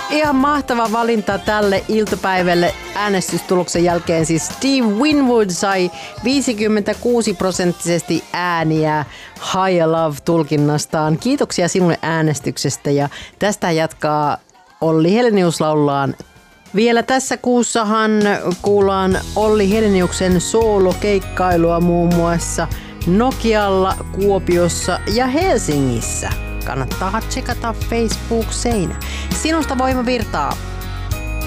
Ihan mahtava valinta tälle iltapäivälle äänestystuloksen jälkeen. Siis Steve Winwood sai 56% ääniä High Love-tulkinnastaan. Kiitoksia sinulle äänestyksestä ja tästä jatkaa Olli Helenius laullaan. Vielä tässä kuussahan kuullaan Olli Heleniuksen soolokeikkailua muun muassa Nokialla, Kuopiossa ja Helsingissä. Kannattaa tsekata Facebook-seinä. Sinusta voima virtaa.